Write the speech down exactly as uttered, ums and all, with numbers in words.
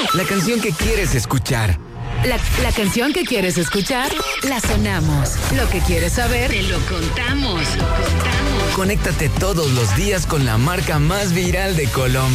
La canción que quieres escuchar. La, la canción que quieres escuchar, la sonamos. Lo que quieres saber, te lo contamos. Conéctate todos los días con la marca más viral de Colombia.